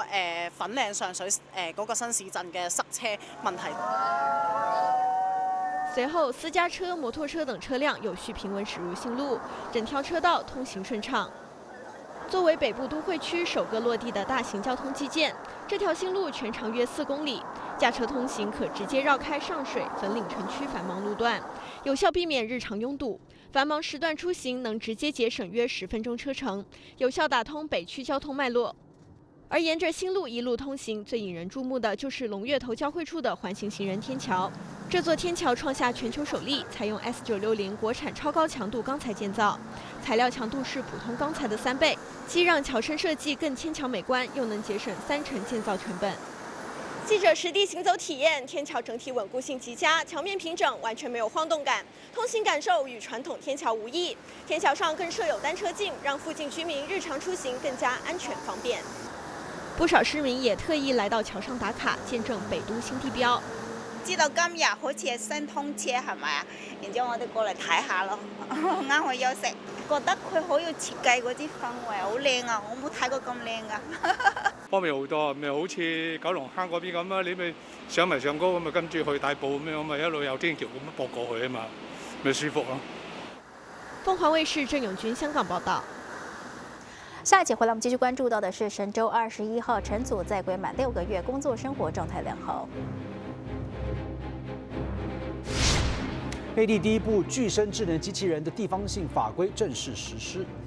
粉嶺上水嗰個新市鎮嘅塞車問題。 随后，私家车、摩托车等车辆有序平稳驶入新路，整条车道通行顺畅。作为北部都会区首个落地的大型交通基建，这条新路全长约4公里，驾车通行可直接绕开上水、粉岭城区繁忙路段，有效避免日常拥堵。繁忙时段出行能直接节省约10分钟车程，有效打通北区交通脉络。而沿着新路一路通行，最引人注目的就是龙跃头交汇处的环形行人天桥。这座天桥创下全球首例，采用 S960国产超高强度钢材建造，材料强度是普通钢材的3倍，既让桥身设计更轻巧美观，又能节省30%建造成本。记者实地行走体验，天桥整体稳固性极佳，桥面平整，完全没有晃动感，通行感受与传统天桥无异。天桥上更设有单车径，让附近居民日常出行更加安全方便。不少市民也特意来到橋上打卡，見證北都新地標。 知道今日好似係新通車係咪啊？然之後我哋過嚟睇下咯，啱去休息。覺得佢好有設計嗰啲氛圍，好靚啊！我冇睇過咁靚噶。 方便好多，咪好似九龍坑嗰邊咁啊！你咪上埋上高咁咪跟住去大埔咁樣，咪一路有天橋咁樣駁過去啊嘛，咪舒服咯。 鳳凰衛視鄭永軍香港報道。 下一节回来，我们继续关注到的是神舟21号乘组在轨满6个月，工作生活状态良好。 内地第一部具身智能机器人的地方性法规正式实施。